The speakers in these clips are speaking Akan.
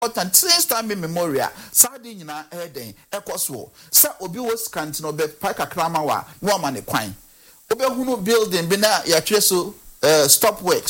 important since time memorial sadi nyina eden ekoso sa obi wo skant no be paka krama wa no ma ne kwan obi hunu building bi na ya twa so stop work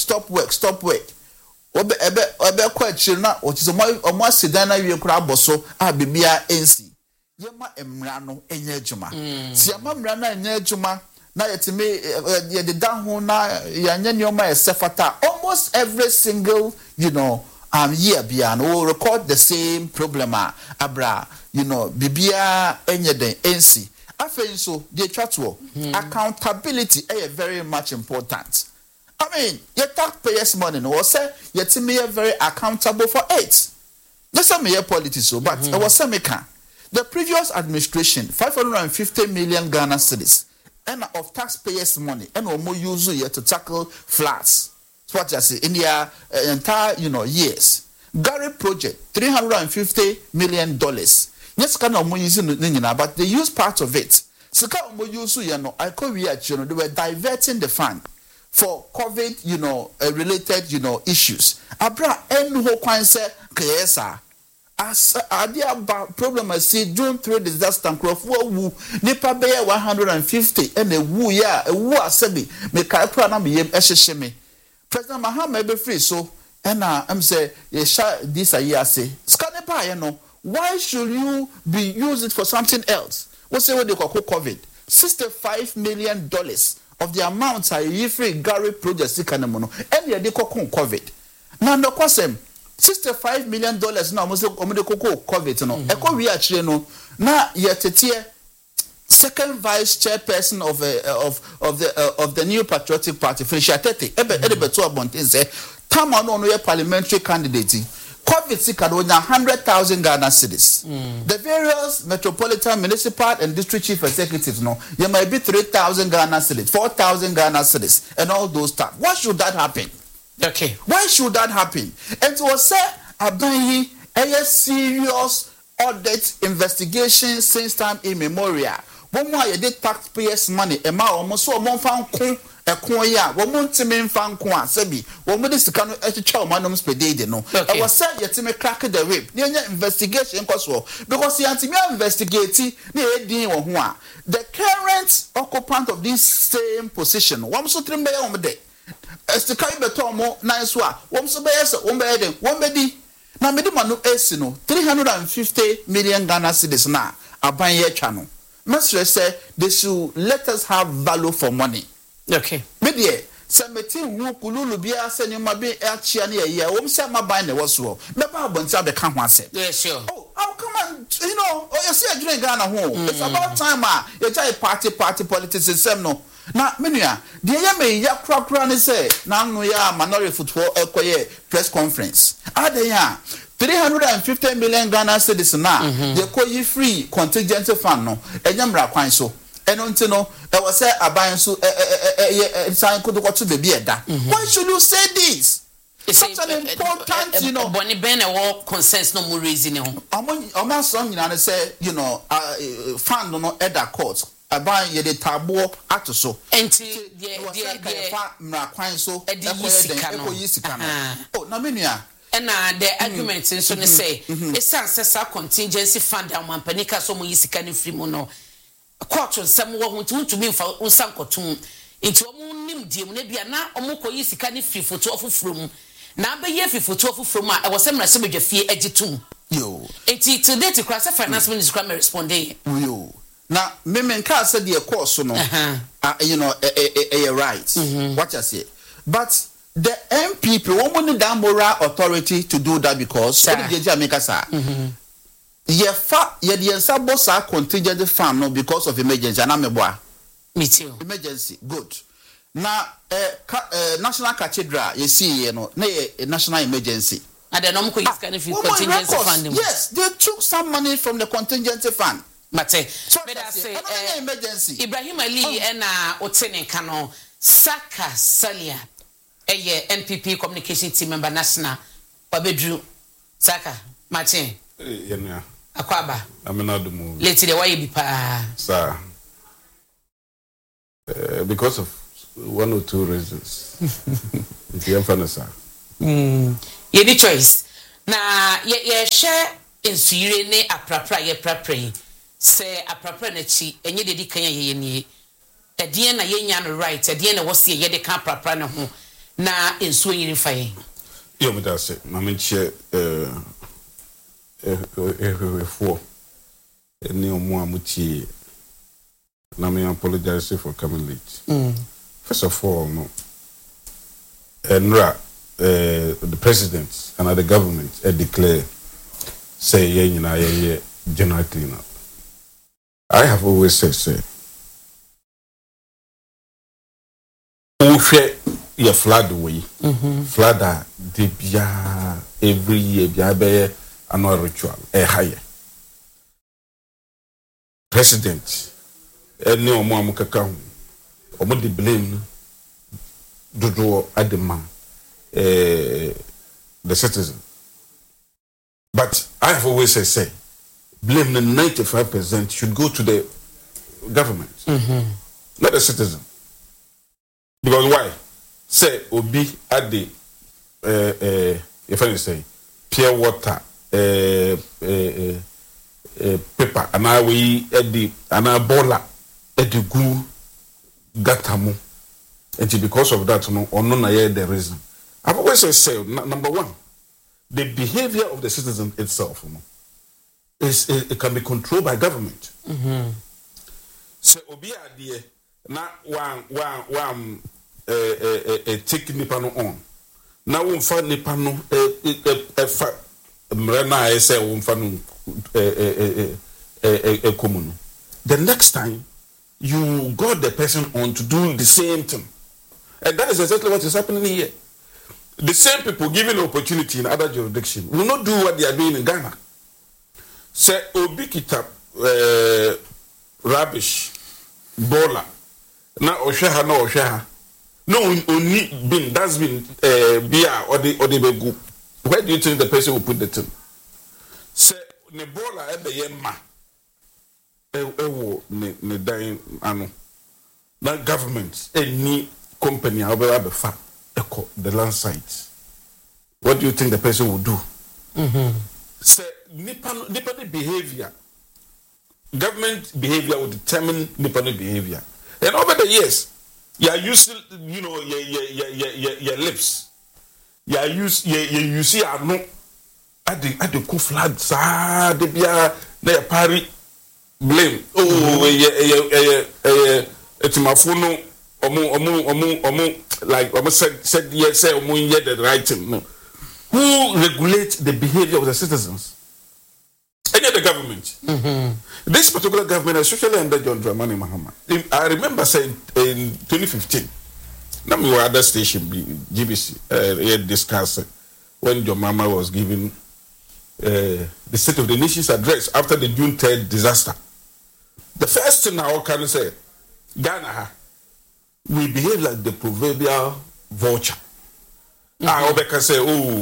obi ebe kwa achiri na otizo omo asidan na wie kura aboso a bibia ensi yema emra no enye adwuma si ama mra na enye adwuma na yetime ye de dan ho na ya nya nioma esefata almost every single year bia no will record the same problem abra bibia enye den ensi afen so the chatwo accountability is very much important. I mean, your taxpayers' money no say yetime very accountable for it. Yes, some mere politics but it was semika. The previous administration 550 million Ghana cedis and of taxpayers' money and more use it to tackle floods. What I say in their entire years. Gary project $350 million. Yes, can more using but they use part of it. So can more use I call they were diverting the fund for COVID related issues. Abra en ho kwan se kesa as adia problem I see June 3 disaster nkrofo wu nipa be 150 and a wu ya a wu asabi me kai pra na me yem ehhehye me President Mahama be free so and I'm say ye sha this a year say scan pa why should you be use it for something else? What say what they call COVID $65 million of the amounts are free Gary project sikanemono and they call COVID. Now the question $65 million now almost COVID no e ko wi achire no na yetetie second vice chairperson of the New Patriotic Party Felicia Tete beto abontin say tama no ye parliamentary candidate COVID sikadonya 100,000 Ghana cedis. The various metropolitan, municipal and district chief executives you might be 3,000 Ghana cedis, 4,000 Ghana cedis and all those stuff. Why should that happen? Okay. Why should that happen? And to say abayi a serious audit investigation since time immemorial. One more you did taxpayers' money, a ma almost so one found ekoya wo montime mfa nko a sabi wo mo de sika no echicha omanom spedede no e was said yetime crack the whip na investigation koso because the anti investigate na edin wo ho a the current occupant of this same position wo so trim be wo de estika ibeto mo nan so a wo so be yes wo be de wo be di na me de manu esi no 350 million Ghana cedis na aban ye twa no Mr. say they should let us have value for money. Okay. Media semeti wu kululu bia se nyoma bi achia na ye wo mse maban ne woso me ba bonta be ka ho ase. Yeah, sure. Oh, how come on, you see adwene Ghana ho. It's about time you try party politics system no. Na menua de ye me ya krakra ne say na no ya Manore football ekoye press conference. Adan 350 million Ghana cedis na they call you free contingency fund no enyamra kwan so eno ntino e was say aban so sign could go to the beeda. Why should you say this? It's such an important Bonnie Ben or consensus no more reason among some say fund no eda court aban ye de tabo ato so enti mra kwan so yisika no oh na menua and the argument in so say it's ancestral contingency fund and one panika so mo yisika ni free mo no court some wo to me for unsankotum into omo nim diem na bia na omo ko yisika ni free foto ofufrum na be ye free foto ofufrum a e wo se mra se bedwafie agitum yo enti today to cross finance minister come responding yo na me nka say the course no right what you say but the MPP won't need that moral authority to do that because contingent fund no because of emergency and me too emergency good now national cathedral you see na national emergency and then contingency fund yes they took some money from the contingency fund mate so that's emergency Ibrahim Ali and Otene Kano Saka Salia NPP communication team member national Babedru Saka Martin yenna akwaba amena do move leti de why be pa sir because of one or two reasons if you emphasize you the choice na ye share nsuyire ne aprapra ye prapra se aprapra na chi enye de dikan ye nie edien na ye nya no right edien na wose ye de kan aprapra ne ho na nsuo yiri fa ye yo me da se mama nche for any omo amuti na me apologize for coming late. First of all, no NRA, the president and the government declare say yeah general cleanup. I have always said your flood away. Flood every year be annual ritual higher. President any omo amukaka omo de blame dodo adema the citizen. But I have always say blame the 95% should go to the government, not the citizen. Because why? Say obi at the if I say pure water paper and I we at the and I bola at the goo gatamu. And because of that, no, or none the reason. I've always said, number one, the behavior of the citizen itself, it can be controlled by government. So, obi adie na one take nipa no on. Na wonfa nipa no fa mrena ese wonfa no komunu. The next time you got the person on to do the same thing. And that is exactly what is happening here. The same people given opportunity in other jurisdictions will not do what they are doing in Ghana. Say obikita rubbish, bola. Na oshaha no oshaha. No only bin that's been beer or the begu. Where do you think the person will put the thing? Say ne bola ebe yema. Ewo ne dying ano. Na government any company however far echo the land site. What do you think the person will do? Say nipa behavior. Government behavior will determine nipa behavior. And over the years, you are using your lips. You see no at the coup flood sa de bia na party blame. Etimafono omu like said yes say omu hear the right thing. No. Who regulates the behavior of the citizens? Any other government. This particular government, especially under John Dramani Mahama. I remember saying in 2015, now we were at that station, GBC, discussed when John Mahama was giving the State of the Nation's address after the June 3rd disaster. The first thing I can say, Ghana, we behave like the proverbial vulture. I can say,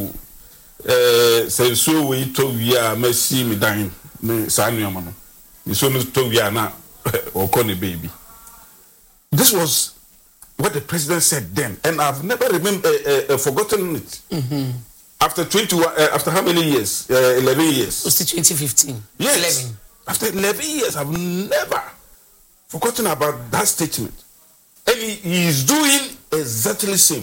say so we told we are mercy me dying, me sanu mano. Me so no told we are na or baby. This was what the president said then, and I've never forgotten it. After 21, after how many years? 11 years. Was it 2015? Yes. 11. After 11 years, I've never forgotten about that statement. And he is doing exactly the same.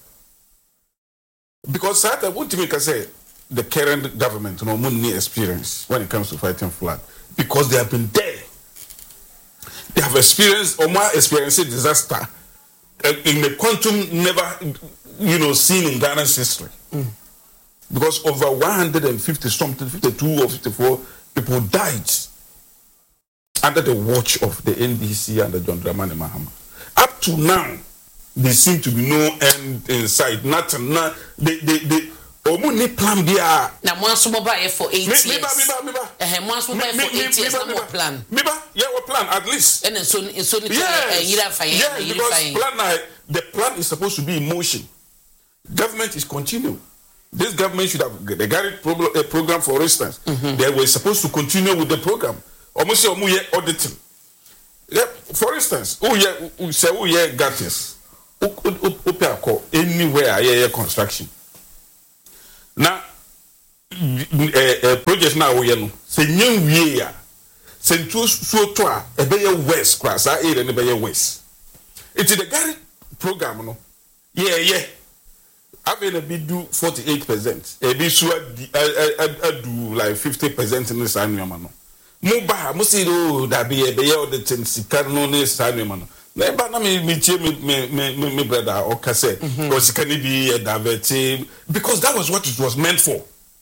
Because Sata Wuntimika can say the current government no money experience when it comes to fighting flood. Because they have been there. They have experienced or more experiencing disaster in the quantum never seen in Ghana's history. Because over 150 something, 52 or 54 people died under the watch of the NDC and the John Dramani Mahama. Up to now, there seem to be no end in sight. Nothing. They omuni plan there. Na mwansu mobile for 8 years. Mwansu mobile for 8 years. No more plan. Yeah, we plan at least. And so yes, because the plan is supposed to be in motion. Government is continuing. This government should have the Garrett program, for instance. They were supposed to continue with the program. Almost auditing. Yeah, for instance, Gatis, anywhere construction. Now, project now we no se nyen wie ya se ntu so to a ebe ye west class a area ne be ye west it is the Gary program no yeah I've be do 48%. Ebi so do like 50% in this annual man. Mo ba mo see do that be all the things sika no this annual man. Na ba na me brother or kase or sika ni be divert because that was what it was meant for.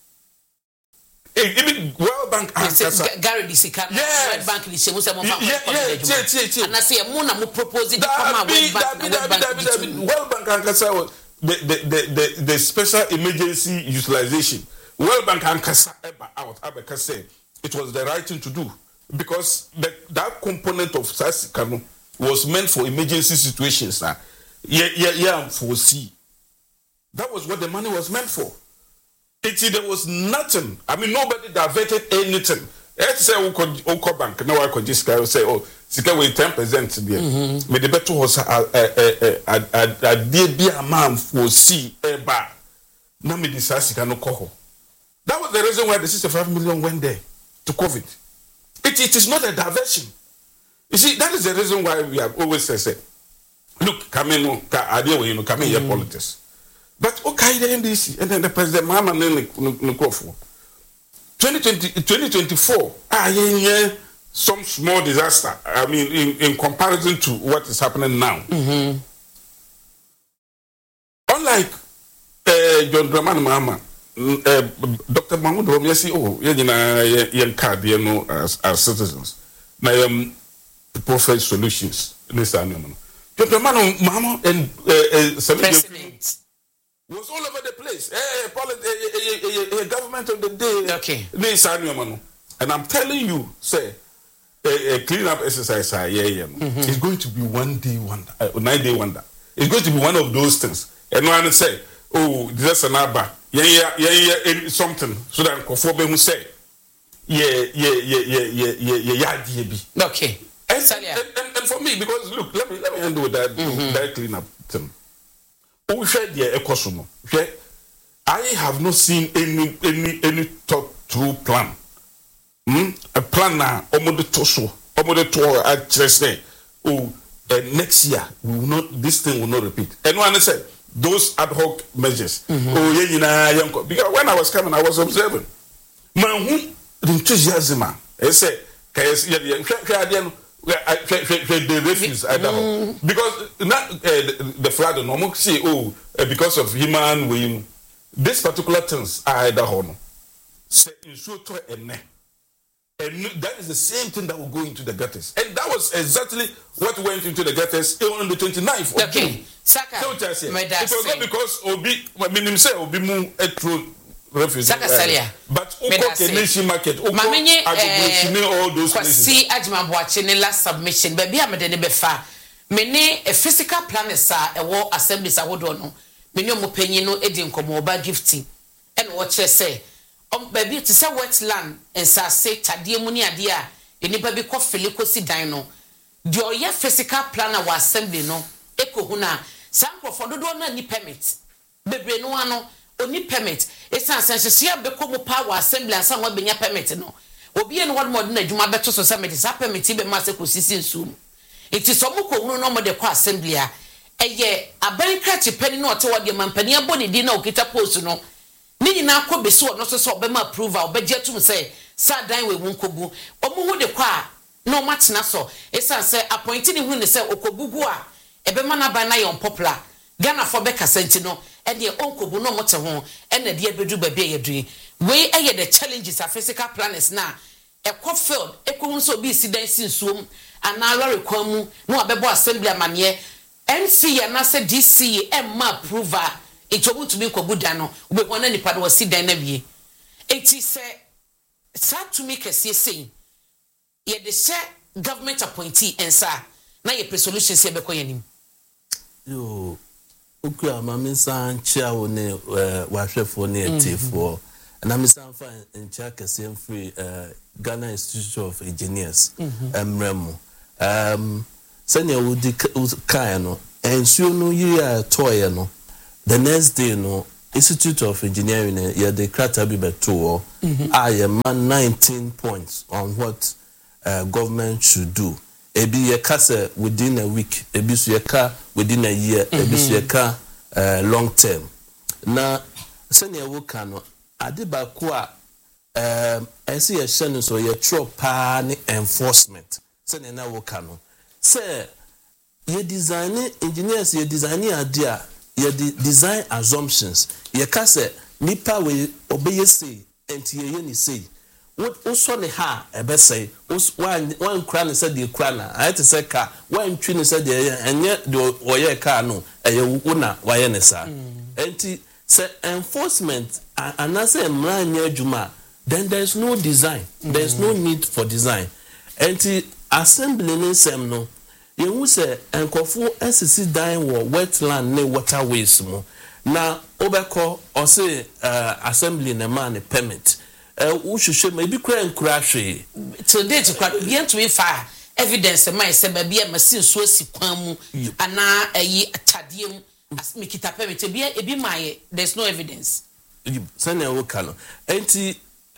Even World Bank and Gary Disika World Bank ni se mo se mo fa and I say mo na mo propose it come World Bank and kase the special emergency utilization. World Bank and Kasa out Abeka said it was the right thing to do because that component of Sasikano was meant for emergency situations. Foresee. That was what the money was meant for. There was nothing. I mean, nobody diverted anything. Let's say Oko Bank. Now I could just say, oh, sika with 10% there. Me the better was a dear be a man for see eba. Na me this sika no koho. That was the reason why the 65 million went there to COVID. It is not a diversion. You see, that is the reason why we have always said, look, come in, come in here politics. But okay, the NDC and then the president Mama Nkofu. 2024, some small disaster. I mean, in comparison to what is happening now. Unlike John Dramani Mahama, Dr. Mahmoud Romyesi, yen card, as citizens, my profile solutions. John Dramani Mahama and president was all over the place. Government of the day. Okay. And I'm telling you, say, a cleanup exercise, it's going to be 1 day wonder, 9 day wonder. It's going to be one of those things. And when I say, oh, there's an abba, something, so that Kofobe who say, okay. And for me, because look, let me end with that cleanup thing. I have not seen any thought through plan. A plan now, next year this thing will not repeat. And when I said those ad hoc measures, because when I was coming, I was observing. Man, who enthusiasm? I say, the refuse because not the flood no say because of human wing this particular things are either hono say in so to and that is the same thing that will go into the gutters, and that was exactly what went into the gutters on the 29th of June. Saka, it was not because obi minim say obi mu etro refuse but nation market all those places. See Ajima Boache ne last submission baby amede ne befa me ne a physical plan sa e wo assemblies ahodo no me ne mo panyin no edi nkomo oba gifting e no wo kire say baby to say wetland and sa say tade mu ne ade a enipa bi ko fele ko si dan no de oye physical plan wa assembly no ekohuna sankrofo dodo na ni permit bebre no ano oni permit esan sensia be ko mu power assembly ansa wa benya permit no obi en one more na adwuma beto so say me sa permit be ma se ko sisi nsu it is omo ko hunu no mo de ko assembly a eye aban krachi pani no ote wode mampani abodi di na okita post no ni nyina ko be so no so be ma approval obeje tum say sa dan we wonkogu omo hu de ko a no matena so esan say appointed hu ne say okogugu a ebe mana ban na yon popular Ghana for be kasenti no e de onkobu no mote ho e na de abedu ba bia yedui we eye the challenges of physical planners na e ko field e ko so bi si dan sinsuom ana lorry kwamu no abebo assembly amane MC ya na se DC ma approval itobu to be nkobu dan no we wona nipa do si dan na wie eti se sa to make a say ye de se government appointee ensa na ye resolutions ye be ko yanim yo okua maminsan chia wo ne wahwefo ne etifo na misan fa ncha kase free Ghana Institute of Engineers emremo senya wudi kai no ensuo no yia toye no the next day no Institute of Engineering, the Kratabi Beto, I am 19 points on what government should do. Ebi yekase within a week, ebi su yeka within a year, ebi su yeka long term. Na senya woka no ade ba ko a ese ye hye no so ye tro pa ne enforcement. Senya na woka no. Say ye design engineers ye design ade a ye design assumptions. Ye ka say nipa we obeye say enti ye ni say. What so ne ha ebe say one kra said the kra I had to say car one twin said the and yet the oye car no una why ne sa enti say enforcement and I say mranya juma then there's no design there's no need for design enti assembly ne sem no you say enkofo SC dan wo wetland ne waterways mo na obeko or say assembly ne man permit Ushushe maybe crying crashy. Today to crack begin to fire evidence of my baby a machine so si kwamu and now a ye tadium as make it a permit to be my there's no evidence. Send a worker. Anti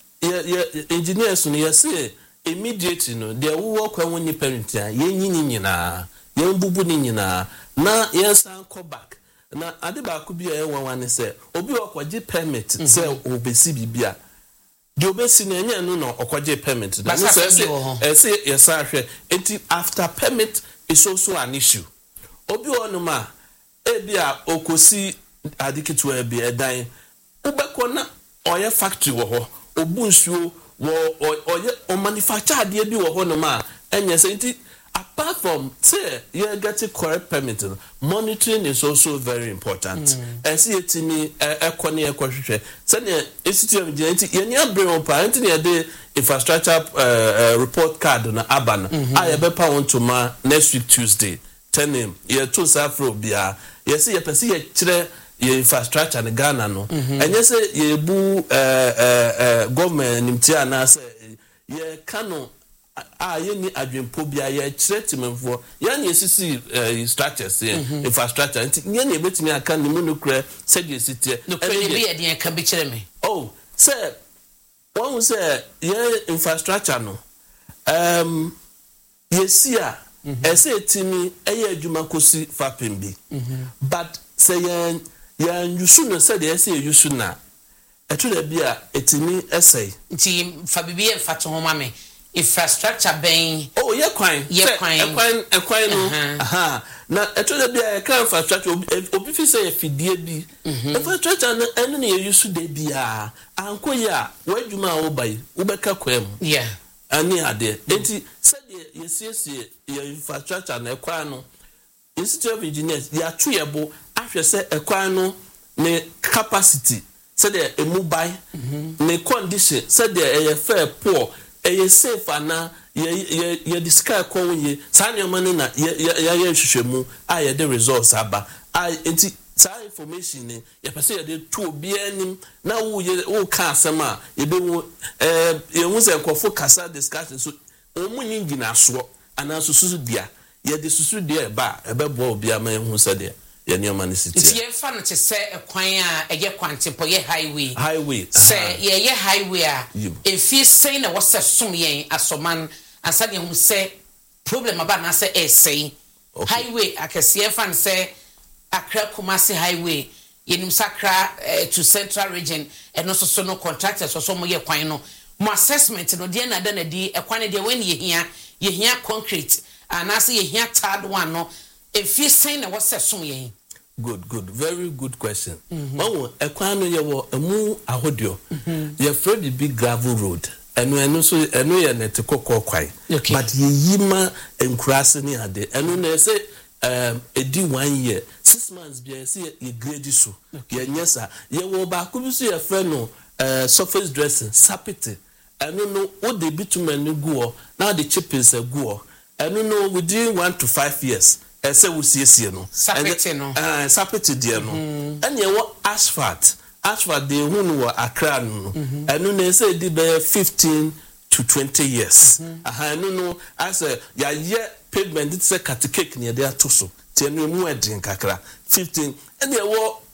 engineers on say immediately no there will work when you parent yen bubu nina na yes call back. Na adeba could be a one say obi okwaje permit say obesi bibia. The obesi na enya no okwaje permit that say yes enti after permit is also an issue obi onuma ebia okosi adikitu ebi edan ubeko na oye factory wo ho obunsuo wo oye o manufacture ade bi wo ho no ma enya say enti apart from say you get a correct permit monitoring is also very important as yetimi ekone ekohwehwe say the institute of engineering yeni abrem parent na dey infrastructure report card na abana I be pa want to ma next week Tuesday 10 am ye to safro bia ye say ye pese ye kire ye infrastructure na Ghana no enye say ye bu government nimtia na say ye kano yeni adwempo bia ye kire timemfo yani esisi structures infrastructure yeni ebetimi aka ne munukre said ye sitie no kre bi e de ka bi kire me oh say one say ye infrastructure no yesi a ese etimi eye adwuma kosi fapem bi but say yan yusu no said ese yusu na etule bia etimi essay nti fa bibi e fa to ho ma me infrastructure ben oh ye kwan no aha na etole bia e kan infrastructure obi fi say fidie bi infrastructure no eno na ye use de bia ankoye a wadwuma a wo bai wo beka kwam yeah ani ade enti said ye siesie ye infrastructure na ekwan no Institute of Engineers ya twebo ahwe say ekwan no ne capacity said e mobile ne condition said e fair poor e safe ana ye discuss konye sanema na ye hwehwemu a ye the results aba enti sa information ne ye pese ye de to obi anim na wo ka asema ye be wo ye hu se nkofo kasa discussion so omunyi ngina so ana susu dia ye de susu dia ba ebe bo obi ama ye hu se dia ye nioma ne sitia ti ye fa no te se ekwan a eye kwantempo ye highway se ye highway a efi sei na wose som yen asoman ansa de hu se problem aba na se sei highway akese ye fa no se Accra Kumasi highway yenim sakra to central region eno so no contractors so mo ye kwan no mo assessment no de na da na di ekwan de when ye hia concrete anase ye hia third one no efi sei na wose som yen good very good question wo ekwan no ye wo emu ahodio ye Fred big gravel road eno so eno ye net kokko kwai but ye yima enkurase ni ade eno na say edi 1 year 6 months bia say ye grade so ye nyesa ye wo ba ku bi so ye friend no surface dressing sapiti eno no wo de bitumen no guo na the chippings guo eno no within 1 to 5 years say we see no sapiti dia no ene ye wo asphalt de hu no Accra no eno na say di be 15 to 20 years eno no as ya ye pavement it say cut cake near there to so tenu mu edin kakra 15 and there wo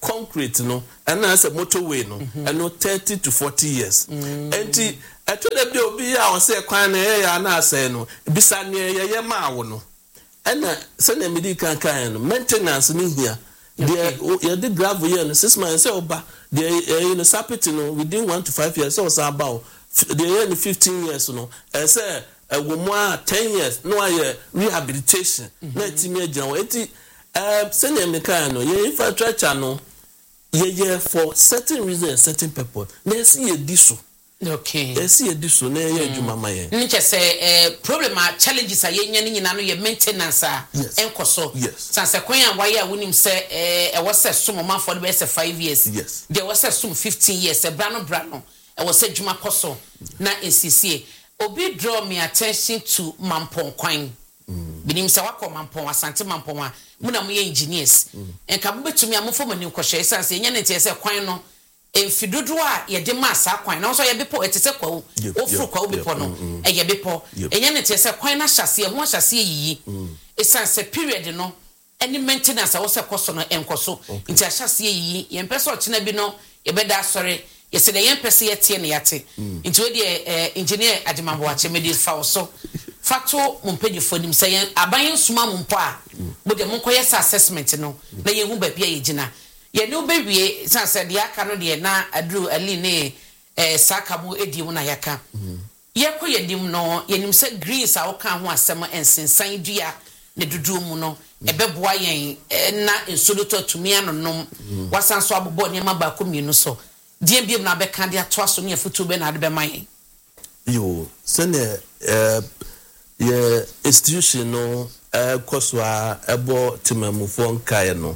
concrete no and as a motorway no and no 30 to 40 years enti atoda bi obi a on say kwan na ya na say no bisa ne ye ma wo no and say na medi kan maintenance ni here there you did gravel here no 6 months say oba there you know sapit no within 1 to 5 years so about there 15 years no say a 10 years no rehabilitation na timi agyan wo enti say na mekan no ye infrastructure no ye for certain reasons certain purpose na see ye diso okay see ye diso na ye adwuma ma ye nche say problem challenges a ye nya ni nyina no ye maintenance a enkoso sanse kwan a waye a wonim say e wo say som ma for the 5 years yes there was some 15 years brano e wo say dwuma koso na NCCA obi draw me attention to Mampong kwan binim say wakọ Mampong asante Mampong a muna mo engineers enka bo betumi amofo mani kwhwe sanse nya ne tie say kwan no enfidodo a ye de ma sa kwan na so ye bepo etese kwa ofuru kwa obepo no ye bepo enya ne tie say kwan na hyase ho hyase yiyi esanse period no any maintenance a wo se koso no enkoso nti hyase yiyi ye mpese ochina bi no ye beda asore ye se de ye mpese ye tie ne yate nti we de engineer Adimambo ache medi fa so fato mumpedifo nim say aban suma mumpo a bo de monkoye assessment no na ye hu ba bia ye gina ye no bewie sanse de aka no de na adru ali ne sakamu edi mu na yaka ye koye dim no ye nim say greens a wo kan ho asem ensensan dua ne dudu mu no ebeboa yen na ensoluto tumi anonom wasan so abobo ne ma ba komienu so die biem na be kan de ato aso ne afutu be na de be man yo sene ye institution no koswa ebo timamufo nkae no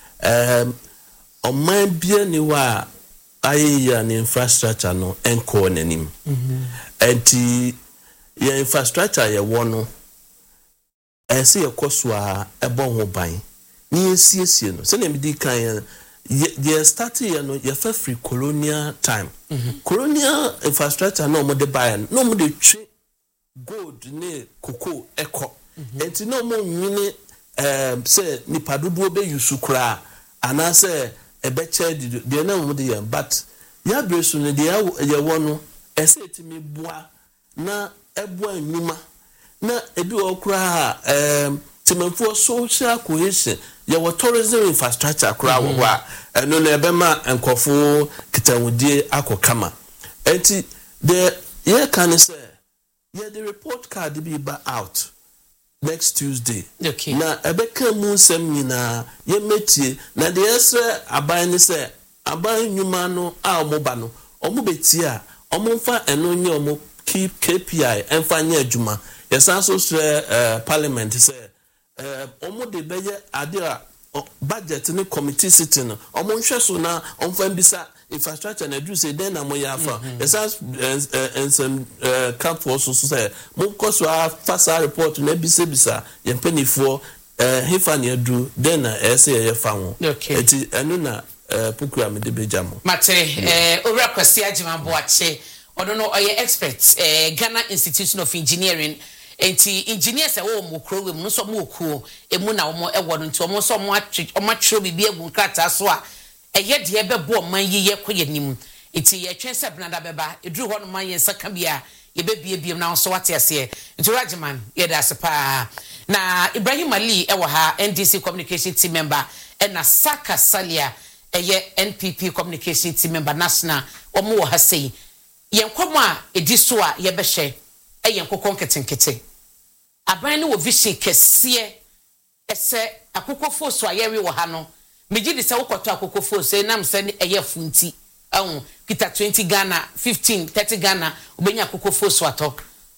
oman bia ni wa ayi an infrastructure no enko nanim enti ye infrastructure ye wono ese ye koswa ebo ho ban ni esiesie no se na medi kan ye start ye no ye fa free colonial time colonial infrastructure no mo de buy no mo de twe gold ne koko eko enti no mo nwini say ni padodo be yusukura ana say ebe che de na mo de yan but ya bresu ne de ye wono ese etimi boa na ebo anuma na ebi okura timamfo social cohesion ye wo tourism infrastructure kura wo wa eno na ebe ma enkofo kitawudie akokama enti the ye can say yeah, the report card be out next Tuesday. Okay. Na ebeka mu nsem nyina ye metie na de esre aban ni se aban nyuma no a omoba no omo betie a omo mfa eno nye omo keep KPI emfa nye adwuma. Yesan so sre parliament se omo de beye ade a budget ni committee sitting no omo nhwe so na omfa mbisa infrastructure na do say then na mo yafa esas some camp for so say mo koso fasa report na bisa yempenifo hefa na do then na ese ye fa ho eti enu na pukura me de bejamo mate owura kwasi Adimambo ache odo no oye expert Ghana Institution of Engineering enti engineers e wo mo kro no so mo okuo emu na wo ewo no nti wo so mo atro bibia egu krata so a eye de bebo man yiye koye nim enti ye twen se blanda beba eduru ho no man ye saka bia ye bebie biem na so wate ase enti Rajiman ye da sepa na Ibrahim Ali e wo ha NDC communication team member e na Saka Salia eye NPP communication team member national omo wo ha sei ye nkomo a edi so a ye behwe e ye nkokon ketenkete aban ne wo vision kese ese akokofo so ayewe wo ha no meji di se wokoto akokofo so nam se eye funti kita 20 Ghana 15 30 Ghana obenya akokofo so ato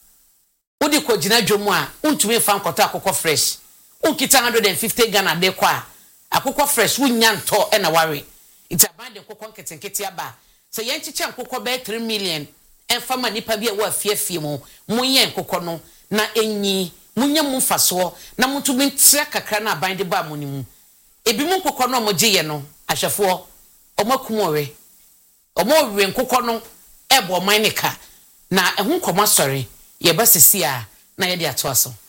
odi ko gina dwomu a untumi fa nkoto akoko fresh unkita 150 Ghana de kwa akoko fresh wunya nto e na ware itaban de kokon ketenkete aba se yenchiche nkokọ be 3 million enfama nipa bi e wa fiafie mu munye nkokọ no na enyi munye mu faso na mutumi ntia kakra na aban de ba mu ni mu ebi mu nkokọ no mo giye no ahwefo omakumore omowe nkokọ no ebo man nika na ehun koma sori ye ba sisi a na ye de ato aso